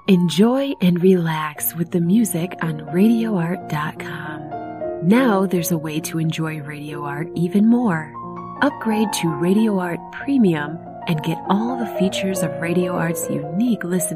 Enjoy and relax with the music on RadioArt.com. Now there's a way to enjoy Radio Art even more. Upgrade to Radio Art Premium and get all the features of Radio Art's unique listening